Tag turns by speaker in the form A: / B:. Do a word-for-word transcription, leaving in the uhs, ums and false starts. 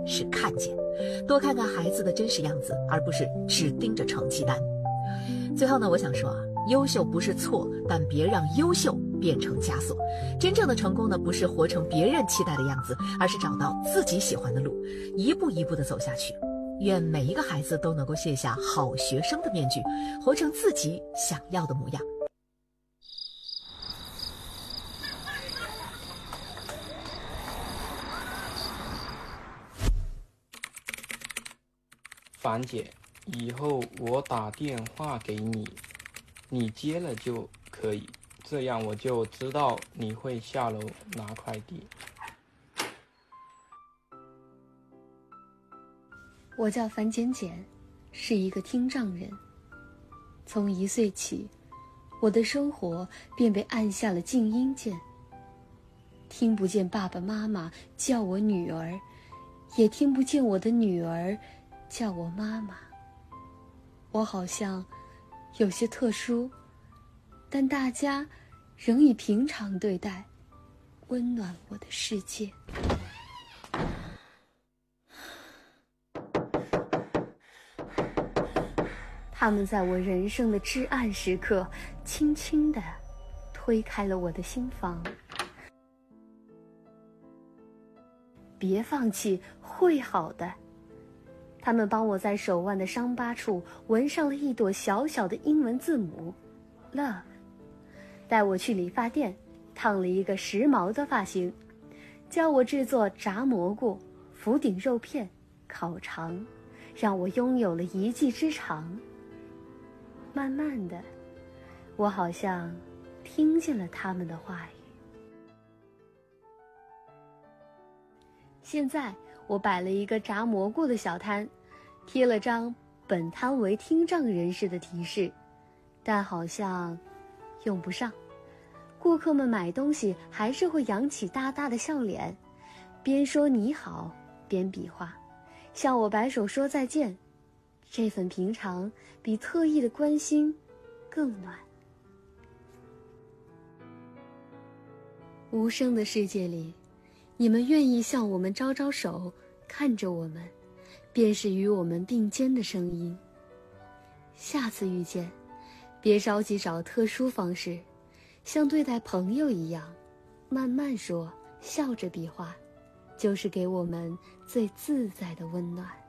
A: 是看见，多看看孩子的真实样子，而不是只盯着成绩单。最后呢，我想说啊，优秀不是错，但别让优秀变成枷锁。真正的成功呢，不是活成别人期待的样子，而是找到自己喜欢的路，一步一步地走下去。愿每一个孩子都能够卸下好学生的面具，活成自己想要的模样。
B: 樊姐，以后我打电话给你，你接了就可以，这样我就知道你会下楼拿快递。
C: 我叫樊简简，是一个听障人。从一岁起，我的生活便被按下了静音键，听不见爸爸妈妈叫我女儿，也听不见我的女儿叫我妈妈。我好像有些特殊，但大家仍以平常对待，温暖我的世界。他们在我人生的至暗时刻，轻轻地推开了我的心房。别放弃，会好的。他们帮我在手腕的伤疤处纹上了一朵小小的英文字母 Love， 带我去理发店烫了一个时髦的发型，教我制作炸蘑菇、福鼎肉片、烤肠，让我拥有了一技之长。慢慢的，我好像听见了他们的话语。现在我摆了一个炸蘑菇的小摊，贴了张本摊为听障人士的提示，但好像用不上。顾客们买东西还是会扬起大大的笑脸，边说你好边比划，向我摆手说再见。这份平常比特意的关心更暖。无声的世界里，你们愿意向我们招招手，看着我们，便是与我们并肩的声音。下次遇见，别着急找特殊方式，像对待朋友一样，慢慢说，笑着比划，就是给我们最自在的温暖。